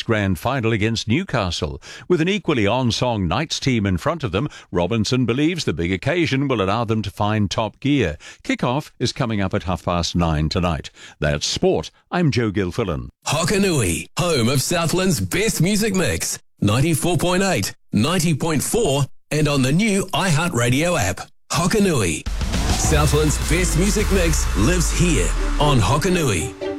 its grand final against Newcastle. With an equally on-song Knights team in front of them, Robinson believes the big occasion will allow them to find top gear. Kick-off is coming up at 9:30 tonight. That's sport. I'm Joe Gilfillan. Hokanui, home of Southland's best music mix. 94.8, 90.4 and on the new iHeartRadio app. Hokanui. Southland's best music mix lives here on Hokanui.